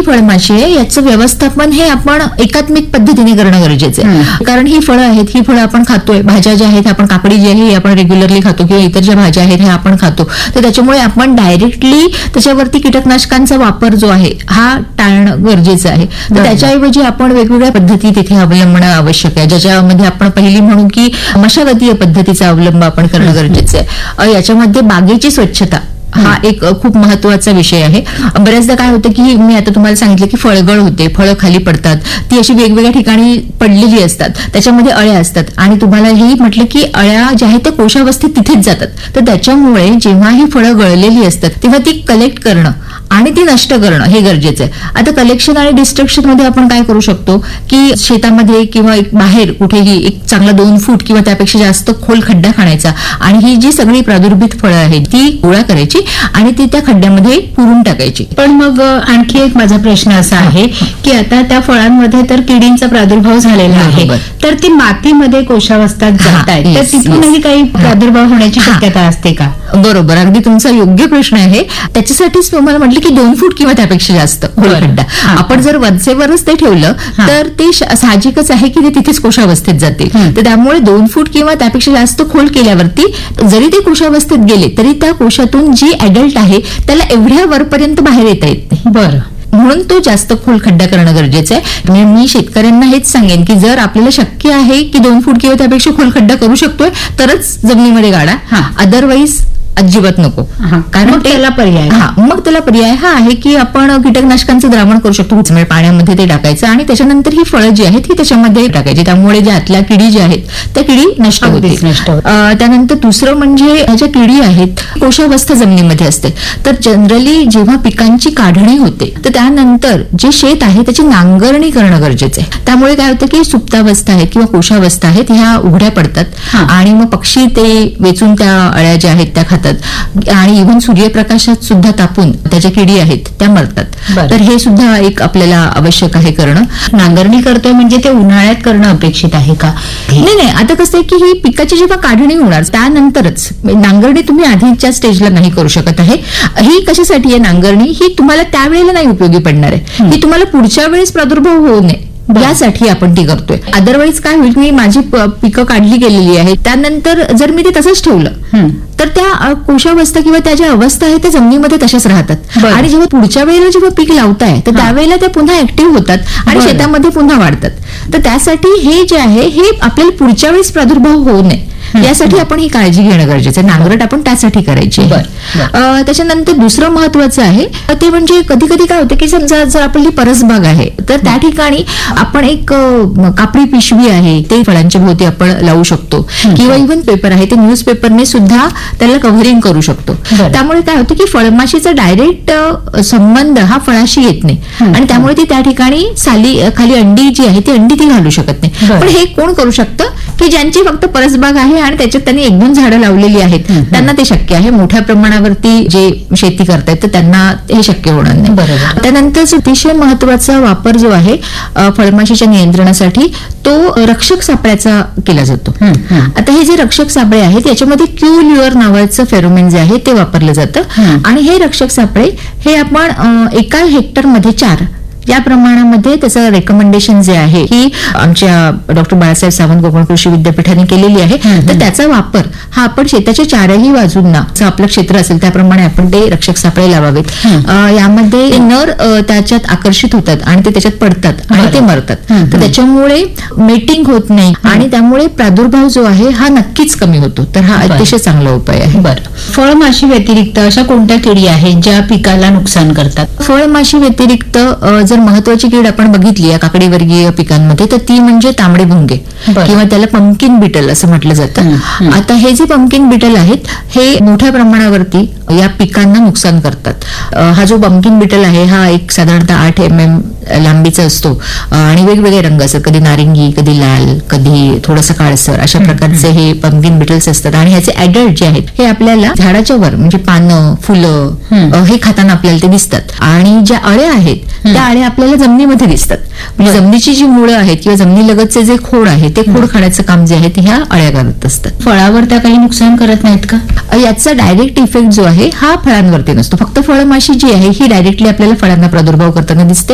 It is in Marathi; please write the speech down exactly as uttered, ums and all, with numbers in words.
फळमाशी आहे याचं व्यवस्थापन हे आपण एकात्मिक पद्धतीने करणं गरजेचं आहे. कारण ही फळं आहेत, ही फळं आपण खातोय, भाज्या ज्या आहेत आपण काकडी जी आहे ही आपण रेग्युलरली खातो किंवा इतर ज्या भाज्या आहेत ह्या आपण खातो, तर त्याच्यामुळे आपण डायरेक्टली त्याच्यावरती कीटकनाशकांचा वापर जो आहे हा टाळणं गरजेचं आहे. तर त्याच्याऐवजी आपण वेगवेगळ्या पद्धती तिथे अवलंबणं आवश्यक आहे, ज्याच्यामध्ये आपण पहिली म्हणू की मशागतीय पद्धतीचा अवलंब आपण करणं गरजेचं आहे. याच्यामध्ये बागेची स्वच्छता हा एक खूप महत्वाचा विषय आहे. बऱ्याचदा काय होतं की मी आता तुम्हाला सांगितलं की फळगळ होते, फळं खाली पडतात, ती अशी वेगवेगळ्या ठिकाणी पडलेली असतात, त्याच्यामध्ये अळ्या असतात आणि तुम्हाला हेही म्हटलं की अळ्या ज्या आहेत त्या कोशावस्थेत तिथेच जातात. तर त्याच्यामुळे जेव्हा ही फळं गळलेली असतात तेव्हा ती कलेक्ट करणं आणि ती नष्ट करणं हे गरजेचं आहे. आता कलेक्शन आणि डिस्ट्रक्शन मध्ये आपण काय करू शकतो की शेतामध्ये किंवा बाहेर कुठेही एक चांगला दोन फूट किंवा त्यापेक्षा जास्त खोल खड्डा खाणायचा आणि ही जी सगळी प्रादुर्भित फळं आहेत ती गोळा करायची आणि ती त्या खड्ड्यामध्ये पुरून टाकायची. पण मग आणखी एक माझा प्रश्न असा आहे की आता त्या फळांमध्ये तर किडींचा प्रादुर्भाव झालेला आहे, तर ती मातीमध्ये कोशावस्थेत जात आहेत, तर तिथूनही काही प्रादुर्भाव होण्याची शक्यता असते का? बरोबर, अगदी तुमचा योग्य प्रश्न आहे. त्याच्यासाठीच तुम्हाला म्हटलं की दोन फूट किंवा त्यापेक्षा जास्त खोल खड्डा आपण जर वरचेवरच ते ठेवलं तर ते साहजिकच आहे की ते तिथेच कोशावस्थेत जाते. तर त्यामुळे दोन फूट किंवा त्यापेक्षा जास्त खोल केल्यावरती जरी ते कोशावस्थेत गेले तरी त्या कोशातून जी ऍडल्ट आहे त्याला एवढ्या वरपर्यंत बाहेर येता येत नाही. बरं, म्हणून तो जास्त खोल खड्डा करणं गरजेचं आहे. म्हणजे मी शेतकऱ्यांना हेच सांगेन की जर आपल्याला शक्य आहे की दोन फूट किंवा त्यापेक्षा खोल खड्डा करू शकतोय तरच जमिनीमध्ये गाडा, अदरवाईज अजिबात नको. कारण त्याला पर्याय हा मग त्याला पर्याय हा आहे की आपण कीटकनाशकांचं द्रावण करू शकतो, पाण्यामध्ये ते टाकायचं आणि त्याच्यानंतर ही फळं जी आहेत ही त्याच्यामध्ये टाकायची, त्यामुळे ज्या आतल्या किडी ज्या आहेत त्या किडी नष्ट होते. त्यानंतर दुसरं म्हणजे ज्या किडी आहेत कोशावस्था जमिनीमध्ये असते, तर जनरली जेव्हा पिकांची काढणी होते तर त्यानंतर जे शेत आहे त्याची नांगरणी करणं गरजेचं आहे. त्यामुळे काय होतं की सुप्तावस्था आहेत किंवा कोशावस्था आहेत ह्या उघड्या पडतात आणि मग पक्षी ते वेचून त्या अळ्या ज्या आहेत त्या खातात आणि इव्हन सूर्यप्रकाशात सुद्धा तापून त्याच्या किडी आहेत त्या मरतात. तर हे सुद्धा एक आपल्याला आवश्यक आहे करणं. नांगरणी करतोय म्हणजे ते उन्हाळ्यात करणं अपेक्षित आहे का? नाही नाही, आता कसं आहे की ही पिकाची जेव्हा काढणी होणार त्यानंतरच, नांगरणी तुम्ही आधीच्या स्टेजला नाही करू शकत आहे. ही कशासाठी आहे नांगरणी, ही तुम्हाला त्यावेळेला नाही उपयोगी पडणार आहे, ही तुम्हाला पुढच्या वेळेस प्रादुर्भाव होऊ नये यासाठी आपण ती करतोय. अदरवाईज काय होईल मी माझी पिकं काढली गेलेली आहेत त्यानंतर जर मी ते तसंच ठेवलं तर त्या कोशावस्था किंवा त्या ज्या अवस्था आहेत त्या जमिनीमध्ये तशाच राहतात आणि जेव्हा पुढच्या वेळेला जेव्हा पीक लावताय तर त्यावेळेला त्या पुन्हा ऍक्टिव्ह होतात आणि शेतामध्ये पुन्हा वाढतात. तर त्यासाठी हे जे आहे हे आपल्याला पुढच्या वेळेस प्रादुर्भाव होऊ नये यासाठी आपण ही काळजी घेणं गरजेचं आहे. नांगरट आपण त्यासाठी करायची. त्याच्यानंतर दुसरं महत्वाचं आहे ते म्हणजे कधी कधी काय होतं की समजा जर आपली परसबाग आहे तर त्या ठिकाणी आपण एक कापडी पिशवी आहे ते फळांच्या भोवती आपण लावू शकतो किंवा इव्हन पेपर आहे ते न्यूज पेपरने सुद्धा त्याला कव्हरिंग करू शकतो. त्यामुळे काय होतं की फळमाशीचा डायरेक्ट संबंध हा फळाशी येत नाही आणि त्यामुळे ती त्या ठिकाणी साली खाली अंडी जी आहे ती अंडी ती घालू शकत नाही. पण हे कोण करू शकतं की ज्यांची फक्त परसबाग आहे आणि त्याच्यात त्यांनी एक दोन झाडं लावलेली आहेत त्यांना ते शक्य आहे. मोठ्या प्रमाणावरती जे शेती करतायत तर त्यांना हे शक्य होणार नाही. बरोबर. त्यानंतर अतिशय महत्वाचा वापर जो आहे फळमाशीच्या नियंत्रणासाठी तो रक्षक सापळ्याचा केला जातो. आता हे जे रक्षक सापळे आहेत याच्यामध्ये क्यू ल्युअर नावाचं फेरोमेन जे आहे ते वापरलं जातं आणि हे रक्षक सापळे हे आपण एका हेक्टरमध्ये चार या प्रमाणामध्ये त्याचं रेकमेंडेशन जे आहे ही आमच्या डॉक्टर बाळासाहेब सावंत कोकण कृषी विद्यापीठाने केलेली आहे. तर त्याचा वापर हा आपण शेताच्या चारही बाजूंना आपलं क्षेत्र असेल त्याप्रमाणे आपण ते रक्षक सापळे लावावेत. यामध्ये नर त्याच्यात आकर्षित होतात आणि ते त्याच्यात पडतात आणि ते मरतात. तर त्याच्यामुळे मेटिंग होत नाही आणि त्यामुळे प्रादुर्भाव जो आहे हा नक्कीच कमी होतो. तर हा अतिशय चांगला उपाय आहे. बरं, फळमाशी व्यतिरिक्त अशा कोणत्या किडी आहेत ज्या पिकाला नुकसान करतात? फळमाशी व्यतिरिक्त जर महत्वाची कीड आपण बघितली या काकडीवर्गीय पिकांमध्ये तर ती म्हणजे तांबडे भुंगे किंवा त्याला पंपकिन बिटल असं म्हटलं जातं. आता हे जे पंपकिन बिटल आहेत हे मोठ्या प्रमाणावरती या पिकांना नुकसान करतात. हा जो पंपकिन बिटल आहे हा एक साधारणतः आठ एम एम लांबीचा असतो आणि वेगवेगळे रंग असतात, कधी नारिंगी, कधी लाल, कधी थोडंसं काळसर, अशा प्रकारचे हे पंपकिन बिटल्स असतात. आणि ह्याचे ऍडल्ट जे आहेत हे आपल्याला झाडाच्या वर म्हणजे पानं, फुलं हे खाताना आपल्याला ते दिसतात आणि ज्या अळ्या आहेत त्या अळ्या आपल्याला जमिनीमध्ये दिसतात. म्हणजे जमिनीची जी मुळं आहेत किंवा जमिनीलगतचे जे खोड आहे ते खोड खाण्याचं काम जे आहे ते ह्या अळ्या करत असतात. फळावर त्या काही नुकसान करत नाहीत का? याचा डायरेक्ट इफेक्ट जो आहे हा फळांवरती नसतो. फक्त फळमाशी जी आहे ही डायरेक्टली आपल्याला फळांना प्रादुर्भाव करताना दिसते.